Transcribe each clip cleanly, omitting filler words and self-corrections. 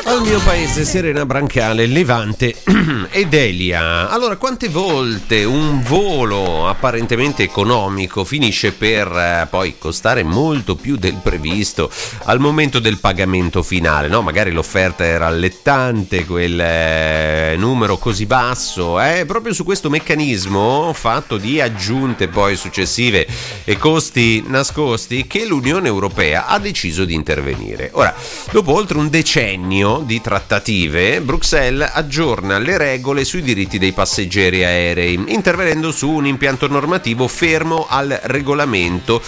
Al mio paese Serena Brancale, Levante ed Elia. Allora, quante volte un volo apparentemente economico finisce per poi costare molto più del previsto al momento del pagamento finale, no? Magari l'offerta era allettante, quel numero così basso, proprio su questo meccanismo fatto di aggiunte poi successive e costi nascosti che l'Unione Europea ha deciso di intervenire. Ora, dopo oltre un decennio di trattative, Bruxelles aggiorna le regole sui diritti dei passeggeri aerei, intervenendo su un impianto normativo fermo al regolamento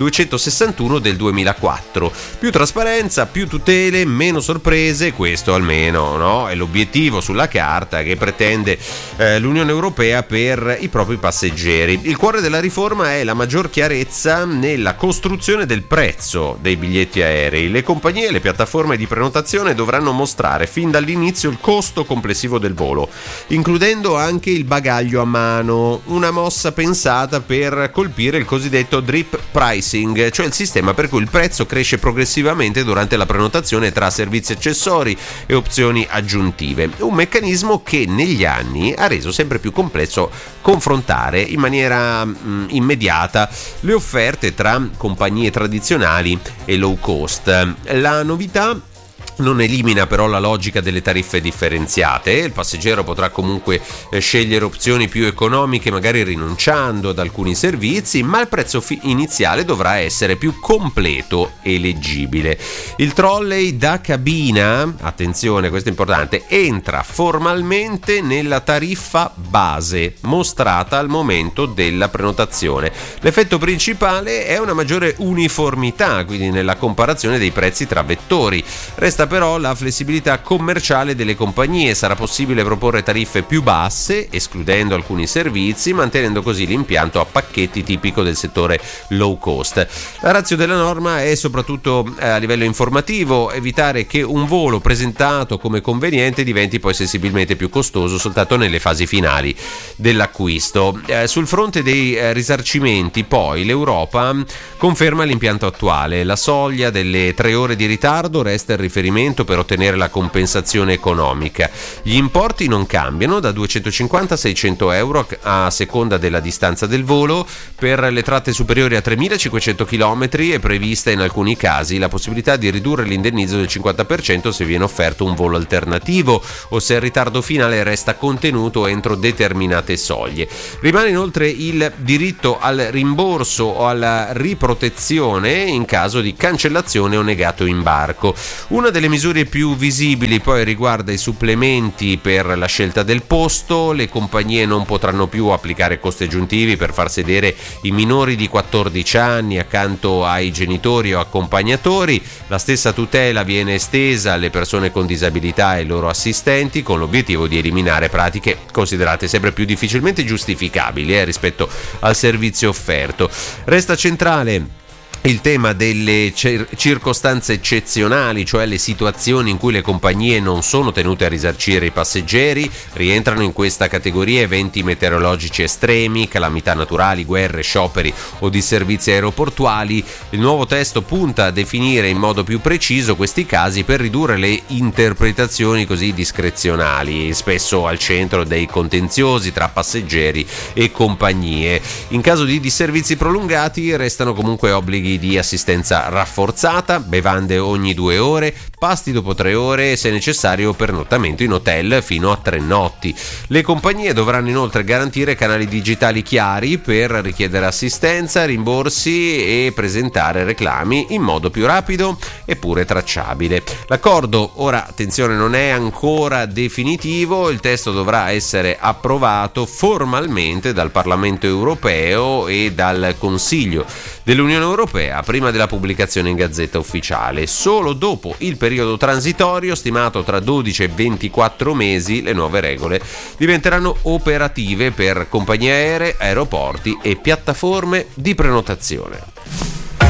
261 del 2004. Più trasparenza, più tutele, meno sorprese, questo almeno, no? È l'obiettivo sulla carta che pretende l'Unione Europea per i propri passeggeri. Il cuore della riforma è la maggior chiarezza nella costruzione del prezzo dei biglietti aerei. Le compagnie e le piattaforme di prenotazione dovranno mostrare fin dall'inizio il costo complessivo del volo, includendo anche il bagaglio a mano, una mossa pensata per colpire il cosiddetto drip pricing, cioè il sistema per cui il prezzo cresce progressivamente durante la prenotazione tra servizi accessori e opzioni aggiuntive, un meccanismo che negli anni ha reso sempre più complesso confrontare in maniera immediata le offerte tra compagnie tradizionali e low cost. La novità non elimina però la logica delle tariffe differenziate. Il passeggero potrà comunque scegliere opzioni più economiche, magari rinunciando ad alcuni servizi, ma il prezzo iniziale dovrà essere più completo e leggibile. Il trolley da cabina, attenzione, questo è importante, entra formalmente nella tariffa base mostrata al momento della prenotazione. L'effetto principale è una maggiore uniformità, quindi nella comparazione dei prezzi tra vettori. Resta però la flessibilità commerciale delle compagnie, sarà possibile proporre tariffe più basse, escludendo alcuni servizi, mantenendo così l'impianto a pacchetti tipico del settore low cost. La ratio della norma è soprattutto a livello informativo, evitare che un volo presentato come conveniente diventi poi sensibilmente più costoso soltanto nelle fasi finali dell'acquisto. Sul fronte dei risarcimenti poi l'Europa conferma l'impianto attuale, la soglia delle 3 ore di ritardo resta il riferimento per ottenere la compensazione economica. Gli importi non cambiano, da 250 a 600 euro a seconda della distanza del volo. Per le tratte superiori a 3.500 km è prevista in alcuni casi la possibilità di ridurre l'indennizzo del 50% se viene offerto un volo alternativo o se il ritardo finale resta contenuto entro determinate soglie. Rimane inoltre il diritto al rimborso o alla riprotezione in caso di cancellazione o negato imbarco. Una delle misure più visibili poi riguarda i supplementi per la scelta del posto. Le compagnie non potranno più applicare costi aggiuntivi per far sedere i minori di 14 anni accanto ai genitori o accompagnatori. La stessa tutela viene estesa alle persone con disabilità e ai loro assistenti, con l'obiettivo di eliminare pratiche considerate sempre più difficilmente giustificabili rispetto al servizio offerto. Resta centrale il tema delle circostanze eccezionali, cioè le situazioni in cui le compagnie non sono tenute a risarcire i passeggeri. Rientrano in questa categoria eventi meteorologici estremi, calamità naturali, guerre, scioperi o disservizi aeroportuali. Il nuovo testo punta a definire in modo più preciso questi casi per ridurre le interpretazioni così discrezionali, spesso al centro dei contenziosi tra passeggeri e compagnie. In caso di disservizi prolungati restano comunque obblighi di assistenza rafforzata, bevande ogni 2 ore, pasti dopo 3 ore, se necessario pernottamento in hotel fino a 3 notti. Le compagnie dovranno inoltre garantire canali digitali chiari per richiedere assistenza, rimborsi e presentare reclami in modo più rapido e pure tracciabile. L'accordo, ora attenzione, non è ancora definitivo, il testo dovrà essere approvato formalmente dal Parlamento europeo e dal Consiglio dell'Unione Europea prima della pubblicazione in Gazzetta Ufficiale. Solo dopo il periodo transitorio, stimato tra 12 e 24 mesi, le nuove regole diventeranno operative per compagnie aeree, aeroporti e piattaforme di prenotazione.